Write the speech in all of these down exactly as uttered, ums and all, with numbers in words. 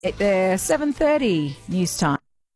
It there, seven thirty news time.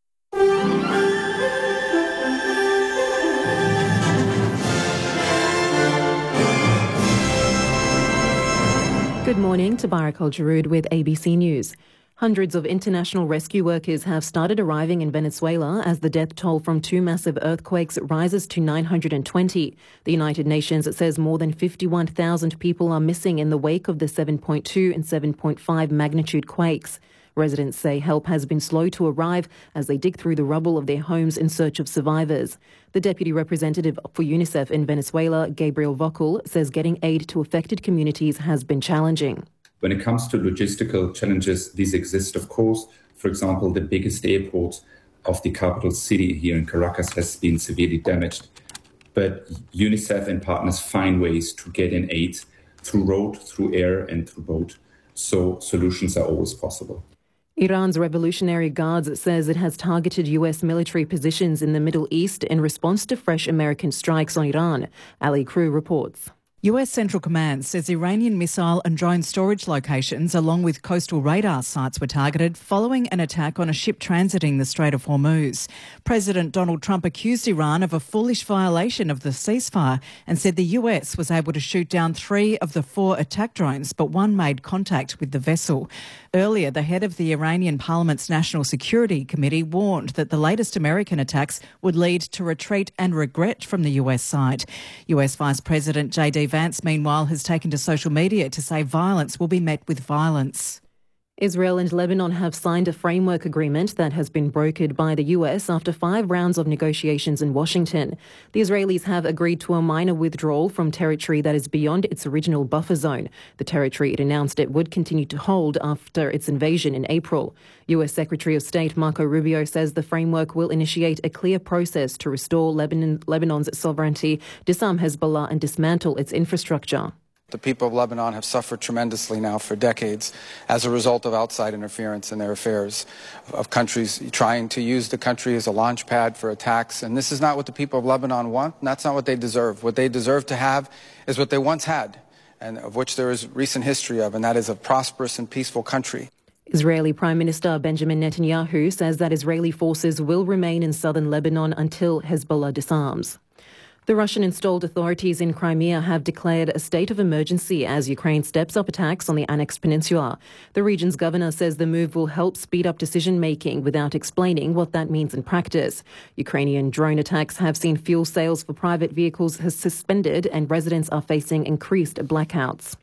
Good morning, Tabarak Al-Jarood with A B C News. Hundreds of international rescue workers have started arriving in Venezuela as the death toll from two massive earthquakes rises to nine hundred twenty. The United Nations says more than fifty-one thousand people are missing in the wake of the seven point two and seven point five magnitude quakes. Residents say help has been slow to arrive as they dig through the rubble of their homes in search of survivors. The deputy representative for UNICEF in Venezuela, Gabriel Vokul, says getting aid to affected communities has been challenging. When it comes to logistical challenges, these exist, of course. For example, the biggest airport of the capital city here in Caracas has been severely damaged. But UNICEF and partners find ways to get in aid through road, through air and through boat. So solutions are always possible. Iran's Revolutionary Guards says it has targeted U S military positions in the Middle East in response to fresh American strikes on Iran. Ali Crew reports. U S Central Command says Iranian missile and drone storage locations along with coastal radar sites were targeted following an attack on a ship transiting the Strait of Hormuz. President Donald Trump accused Iran of a foolish violation of the ceasefire and said the U S was able to shoot down three of the four attack drones, but one made contact with the vessel. Earlier, the head of the Iranian Parliament's National Security Committee warned that the latest American attacks would lead to retreat and regret from the U S side. U S Vice President J D Vance, meanwhile, has taken to social media to say violence will be met with violence. Israel and Lebanon have signed a framework agreement that has been brokered by the U S after five rounds of negotiations in Washington. The Israelis have agreed to a minor withdrawal from territory that is beyond its original buffer zone, the territory it announced it would continue to hold after its invasion in April. U S Secretary of State Marco Rubio says the framework will initiate a clear process to restore Lebanon, Lebanon's sovereignty, disarm Hezbollah and dismantle its infrastructure. The people of Lebanon have suffered tremendously now for decades as a result of outside interference in their affairs, of countries trying to use the country as a launch pad for attacks. And this is not what the people of Lebanon want, and that's not what they deserve. What they deserve to have is what they once had, and of which there is recent history of, and that is a prosperous and peaceful country. Israeli Prime Minister Benjamin Netanyahu says that Israeli forces will remain in southern Lebanon until Hezbollah disarms. The Russian-installed authorities in Crimea have declared a state of emergency as Ukraine steps up attacks on the annexed peninsula. The region's governor says the move will help speed up decision-making without explaining what that means in practice. Ukrainian drone attacks have seen fuel sales for private vehicles suspended and residents are facing increased blackouts.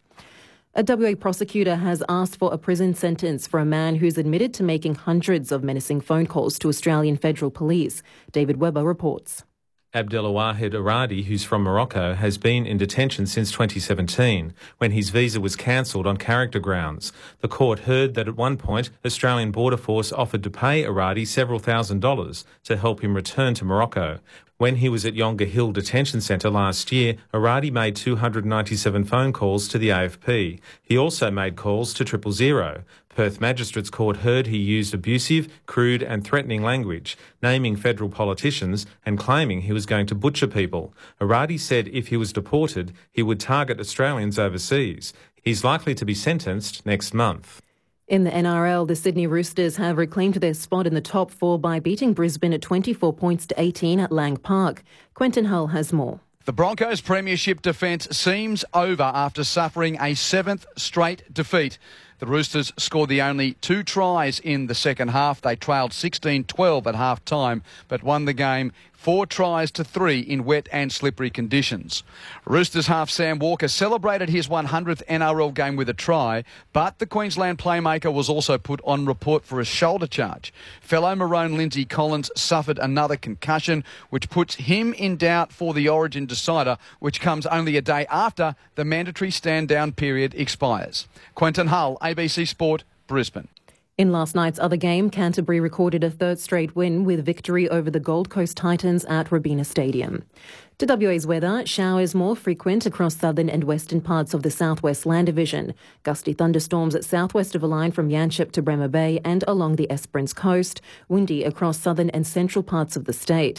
A W A prosecutor has asked for a prison sentence for a man who's admitted to making hundreds of menacing phone calls to Australian Federal Police. David Webber reports. Abdelwahid Aradi, who's from Morocco, has been in detention since twenty seventeen, when his visa was cancelled on character grounds. The court heard that at one point, Australian Border Force offered to pay Aradi several thousand dollars to help him return to Morocco. When he was at Yonga Hill Detention Centre last year, Aradi made two hundred ninety-seven phone calls to the A F P. He also made calls to Triple Zero. Perth Magistrates Court heard he used abusive, crude and threatening language, naming federal politicians and claiming he was going to butcher people. Aradi said if he was deported, he would target Australians overseas. He's likely to be sentenced next month. In the N R L, the Sydney Roosters have reclaimed their spot in the top four by beating Brisbane at twenty-four points to eighteen at Lang Park. Quentin Hull has more. The Broncos' premiership defence seems over after suffering a seventh straight defeat. The Roosters scored the only two tries in the second half. They trailed sixteen twelve at half-time, but won the game four tries to three in wet and slippery conditions. Roosters half Sam Walker celebrated his one hundredth N R L game with a try, but the Queensland playmaker was also put on report for a shoulder charge. Fellow Maroon Lindsay Collins suffered another concussion, which puts him in doubt for the Origin decider, which comes only a day after the mandatory stand-down period expires. Quentin Hull, A B C Sport, Brisbane. In last night's other game, Canterbury recorded a third straight win with victory over the Gold Coast Titans at Robina Stadium. To W A's weather, showers more frequent across southern and western parts of the southwest land division. Gusty thunderstorms at southwest of a line from Yanchep to Bremer Bay and along the Esperance coast. Windy across southern and central parts of the state.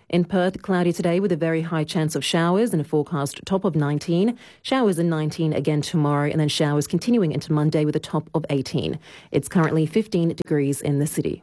In Perth, cloudy today with a very high chance of showers and a forecast top of nineteen. Showers in nineteen again tomorrow, and then showers continuing into Monday with a top of eighteen. It's currently fifteen degrees in the city.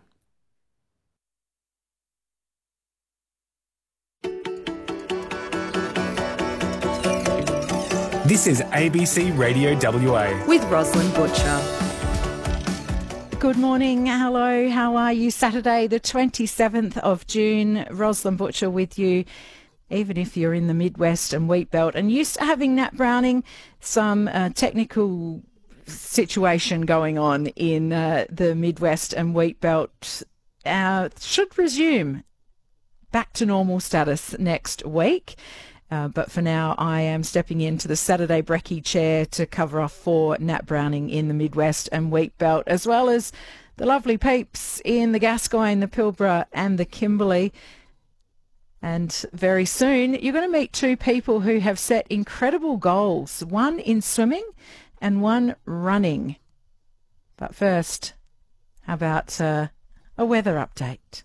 This is A B C Radio W A. With Rosalind Butcher. Good morning. Hello. How are you? Saturday, the twenty-seventh of June. Rosalind Butcher with you. Even if you're in the Midwest and Wheat Belt and used to having Nat Browning, some uh, technical situation going on in uh, the Midwest and Wheat Belt uh, should resume back to normal status next week. Uh, but for now, I am stepping into the Saturday Brekkie chair to cover off for Nat Browning in the Midwest and Wheat Belt, as well as the lovely peeps in the Gascoyne, the Pilbara and the Kimberley. And very soon, you're going to meet two people who have set incredible goals, one in swimming and one running. But first, how about uh, a weather update?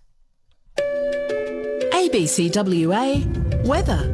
A B C W A weather.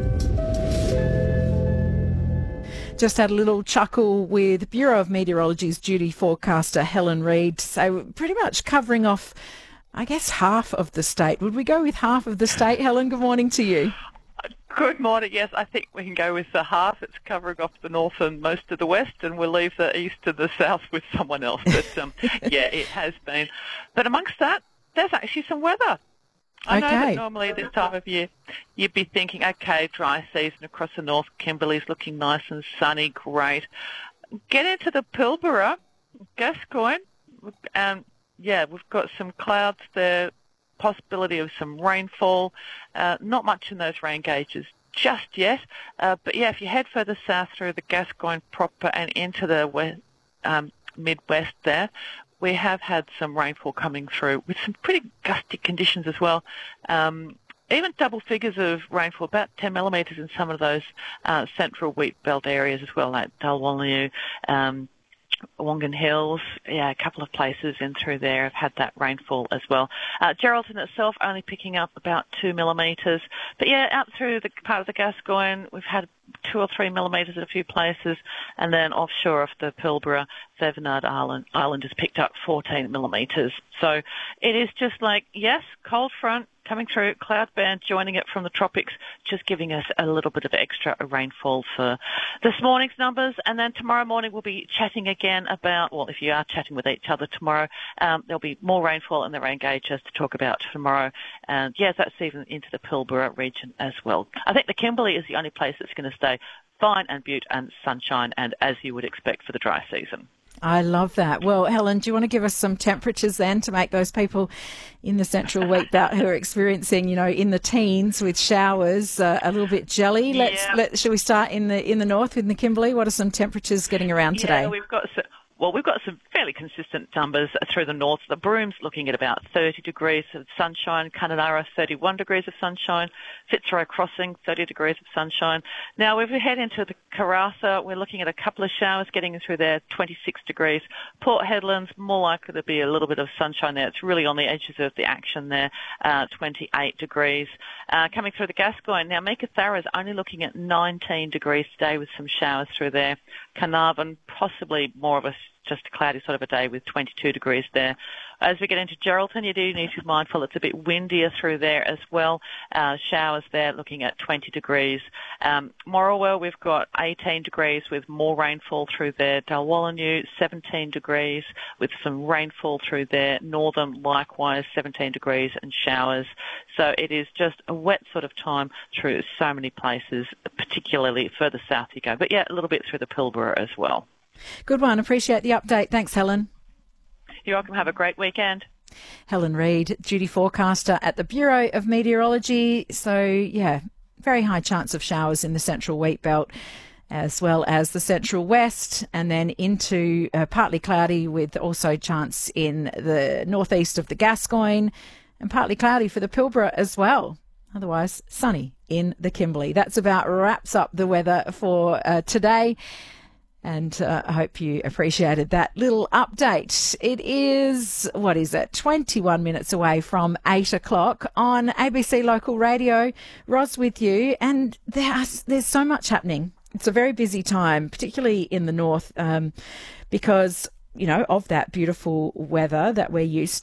Just had a little chuckle with Bureau of Meteorology's duty forecaster Helen Reid. So pretty much covering off, I guess, half of the state. Would we go with half of the state? Helen, good morning to you. Good morning. Yes, I think we can go with the half. It's covering off the north and most of the west, and we'll leave the east and the south with someone else. But um, yeah, it has been. But amongst that, there's actually some weather. I know okay. that normally this time of year you'd be thinking, okay, dry season across the north, Kimberley's looking nice and sunny, great. Get into the Pilbara, Gascoyne, and yeah, we've got some clouds there, possibility of some rainfall. Uh, not much in those rain gauges just yet, uh, but yeah, if you head further south through the Gascoyne proper and into the west, um, Midwest there, we have had some rainfall coming through with some pretty gusty conditions as well. Um, even double figures of rainfall, about ten millimetres in some of those uh, central wheat belt areas as well, like Dalwallinu, um, Wongan Hills, yeah, a couple of places in through there have had that rainfall as well. Uh, Geraldton itself only picking up about two millimetres. But yeah, out through the part of the Gascoyne, we've had two or three millimetres at a few places, and then offshore of the Pilbara, Thevenard Island, Island has picked up fourteen millimetres. So it is just like, yes, cold front coming through, cloud band joining it from the tropics, just giving us a little bit of extra rainfall for this morning's numbers. And then tomorrow morning we'll be chatting again about, well, if you are chatting with each other tomorrow, um, there'll be more rainfall in the rain gauges to talk about tomorrow. And yes, that's even into the Pilbara region as well. I think the Kimberley is the only place that's going to stay fine and beaut and sunshine, and as you would expect for the dry season. I love that. Well, Helen, do you want to give us some temperatures then to make those people in the central wheat belt who are experiencing, you know, in the teens with showers uh, a little bit jelly? Let's yeah. let. Shall we start in the in the north with the Kimberley? What are some temperatures getting around today? Yeah, we've got. Well, we've got some fairly consistent numbers through the north. The Broom's looking at about thirty degrees of sunshine, Kununurra thirty-one degrees of sunshine, Fitzroy Crossing thirty degrees of sunshine. Now, if we head into the Karratha, we're looking at a couple of showers getting through there, twenty-six degrees. Port Hedland's more likely to be a little bit of sunshine there. It's really on the edges of the action there, uh, twenty-eight degrees. Uh, coming through the Gascoyne, now Meekatharra is only looking at nineteen degrees today with some showers through there. Carnarvon, possibly more of a just a cloudy sort of a day with twenty-two degrees there. As we get into Geraldton, you do need to be mindful it's a bit windier through there as well. Uh, showers there looking at twenty degrees. Um, Morawell, we've got eighteen degrees with more rainfall through there. Dalwallinu, seventeen degrees with some rainfall through there. Northern, likewise, seventeen degrees and showers. So it is just a wet sort of time through so many places, particularly further south you go. But yeah, a little bit through the Pilbara as well. Good one. Appreciate the update. Thanks, Helen. You're welcome. Have a great weekend. Helen Reid, duty forecaster at the Bureau of Meteorology. So, yeah, very high chance of showers in the central wheat belt as well as the central west, and then into uh, partly cloudy with also chance in the northeast of the Gascoyne, and partly cloudy for the Pilbara as well. Otherwise, sunny in the Kimberley. That's about wraps up the weather for uh, today. And uh, I hope you appreciated that little update. It is, what is it, twenty-one minutes away from eight o'clock on A B C Local Radio. Ros with you, and there's, there's so much happening. It's a very busy time, particularly in the north, um, because, you know, of that beautiful weather that we're used